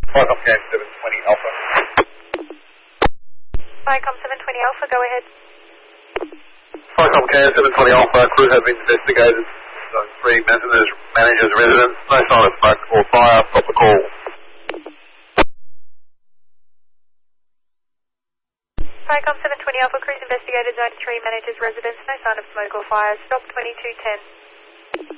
Vicom Cam 720 Alpha. Vicom 720 Alpha, go ahead. Vicom Cam 720 Alpha, crew have investigated 3 managers' residence. No sign of smoke or fire. Stop the call. Vicom 720 Alpha, crews investigated Zone 3 managers' residence. No sign of smoke or fire. Stop 2210.